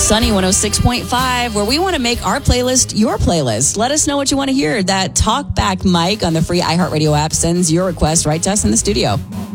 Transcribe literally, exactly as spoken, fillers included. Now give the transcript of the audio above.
Sunny one oh six point five, where we want to make our playlist your playlist. Let us know what you want to hear. That talkback mic on the free iHeartRadio app sends your request right to us in the studio.